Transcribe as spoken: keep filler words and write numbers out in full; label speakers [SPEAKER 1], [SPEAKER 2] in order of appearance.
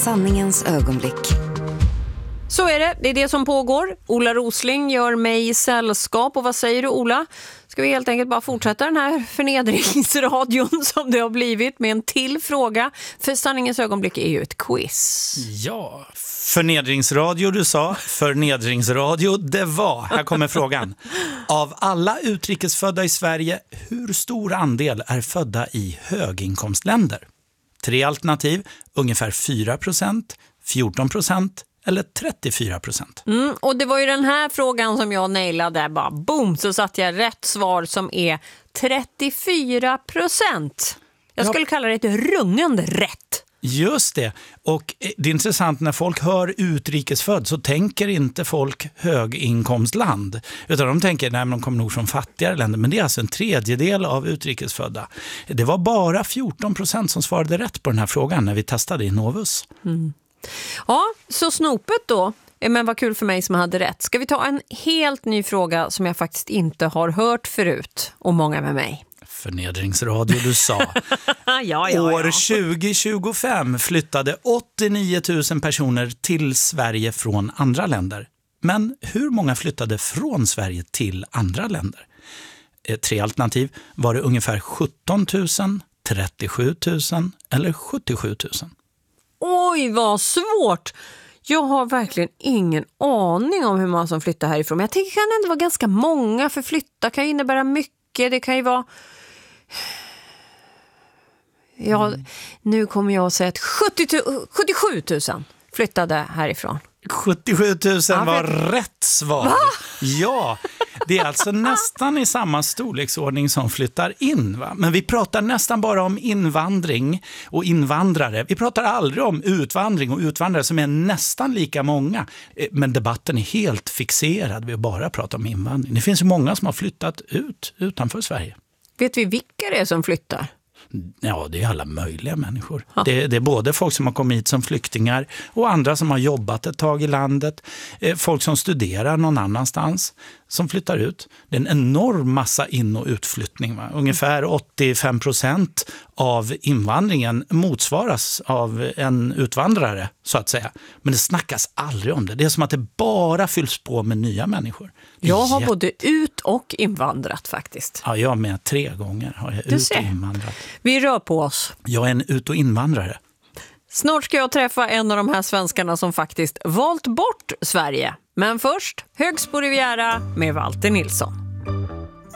[SPEAKER 1] Sanningens ögonblick.
[SPEAKER 2] Så är det, det är det som pågår. Ola Rosling gör mig i sällskap. Och vad säger du, Ola? Ska vi helt enkelt bara fortsätta den här förnedringsradion som det har blivit med en till fråga? För Sanningens ögonblick är ju ett quiz.
[SPEAKER 3] Ja, förnedringsradio du sa, förnedringsradio det var. Här kommer frågan. Av alla utrikesfödda i Sverige, hur stor andel är födda i höginkomstländer? Tre alternativ, ungefär fyra procent, fjorton procent eller trettiofyra procent.
[SPEAKER 2] Mm, och det var ju den här frågan som jag nailade. Bara boom, så satt jag rätt svar som är trettiofyra procent. Jag skulle ja. kalla det ett rungande rätt.
[SPEAKER 3] Just det. Och det är intressant, när folk hör utrikesfödd så tänker inte folk höginkomstland. Utan de tänker, nej, de kommer nog från fattigare länder. Men det är alltså en tredjedel av utrikesfödda. Det var bara fjorton procent som svarade rätt på den här frågan när vi testade i Novus.
[SPEAKER 2] Mm. Ja, så snopet då. Men vad kul för mig som hade rätt. Ska vi ta en helt ny fråga som jag faktiskt inte har hört förut, och många med mig.
[SPEAKER 3] Förnedringsradio du sa.
[SPEAKER 2] ja, ja, ja.
[SPEAKER 3] År tjugo tjugofem flyttade åttionio tusen personer till Sverige från andra länder. Men hur många flyttade från Sverige till andra länder? Tre alternativ. Var det ungefär sjutton tusen, trettiosju tusen eller sjuttiosju tusen?
[SPEAKER 2] Oj, vad svårt! Jag har verkligen ingen aning om hur många som flyttar härifrån. Men jag tänker att det kan ändå vara ganska många, för flytta kan ju innebära mycket. Det kan ju vara... Ja, mm. Nu kommer jag att säga att sjuttiosju tusen flyttade härifrån.
[SPEAKER 3] sjuttiosju tusen ja, var för... rätt svar.
[SPEAKER 2] Va?
[SPEAKER 3] Ja, det är alltså nästan i samma storleksordning som flyttar in. Va? Men vi pratar nästan bara om invandring och invandrare. Vi pratar aldrig om utvandring och utvandrare som är nästan lika många. Men debatten är helt fixerad. Vi bara pratar om invandring. Det finns ju många som har flyttat ut utanför Sverige.
[SPEAKER 2] Vet vi vilka det är som flyttar?
[SPEAKER 3] Ja, det är alla möjliga människor. Det, det är både folk som har kommit hit som flyktingar och andra som har jobbat ett tag i landet. Folk som studerar någon annanstans som flyttar ut. Det är en enorm massa in- och utflyttning. Va? Ungefär åttiofem procent av invandringen motsvaras av en utvandrare, så att säga. Men det snackas aldrig om det. Det är som att det bara fylls på med nya människor.
[SPEAKER 2] Jag har
[SPEAKER 3] Jätte...
[SPEAKER 2] både ut- och invandrat faktiskt.
[SPEAKER 3] Ja, jag med. Tre gånger har jag ut- och invandrat.
[SPEAKER 2] Vi rör på oss.
[SPEAKER 3] Jag är en ut- och invandrare.
[SPEAKER 2] Snart ska jag träffa en av de här svenskarna som faktiskt valt bort Sverige. Men först, Högsbo Riviera med Walter Nilsson.